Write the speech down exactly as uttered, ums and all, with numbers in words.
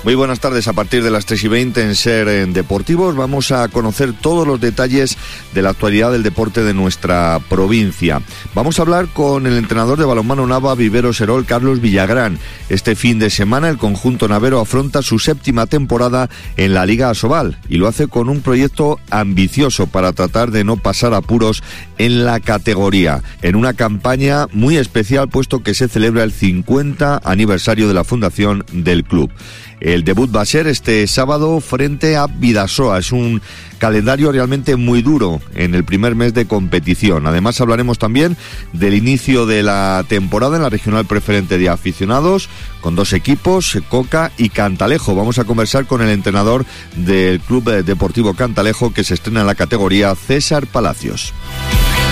Muy buenas tardes. A partir de las tres y veinte en Ser en Deportivos vamos a conocer todos los detalles de la actualidad del deporte de nuestra provincia. Vamos a hablar con el entrenador de balonmano Nava Vivero Serol, Carlos Villagrán. Este fin de semana el conjunto navero afronta su séptima temporada en la Liga Asobal y lo hace con un proyecto ambicioso para tratar de no pasar apuros en la categoría, en una campaña muy especial puesto que se celebra el cincuenta aniversario de la fundación del club. El debut va a ser este sábado frente a Bidasoa. Es un calendario realmente muy duro en el primer mes de competición. Además hablaremos también del inicio de la temporada en la regional preferente de aficionados con dos equipos, Coca y Cantalejo. Vamos a conversar con el entrenador del Club Deportivo Cantalejo que se estrena en la categoría, César Palacios.